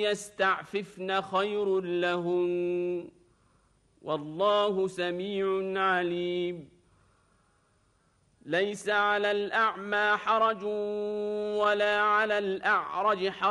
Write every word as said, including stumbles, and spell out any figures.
يستعففن خير لهن والله سميع عليم ليس على الأعمى حرج ولا على الأعرج حرج